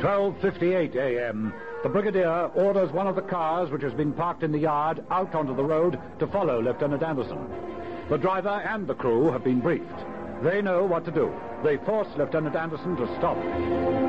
12:58 a.m. The Brigadier orders one of the cars which has been parked in the yard out onto the road to follow Lieutenant Anderson. The driver and the crew have been briefed. They know what to do. They force Lieutenant Anderson to stop.